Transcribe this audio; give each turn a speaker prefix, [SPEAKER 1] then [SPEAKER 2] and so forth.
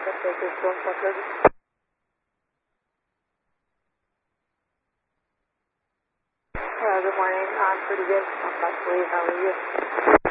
[SPEAKER 1] Good morning. I'm pretty good. I'm Leslie. How are you?